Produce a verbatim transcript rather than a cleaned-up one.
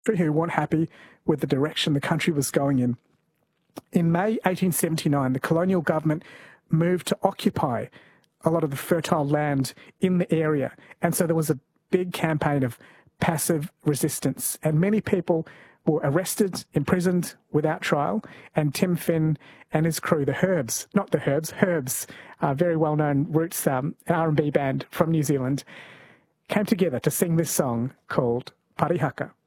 who weren't happy with the direction the country was going in. In May eighteen seventy-nine, the colonial government moved to occupy a lot of the fertile land in the area. And so there was a big campaign of passive resistance, and many people were arrested, imprisoned without trial, and Tim Finn and his crew, the Herbs, not the Herbs, Herbs, a very well-known roots um, R and B band from New Zealand, came together to sing this song called Parihaka.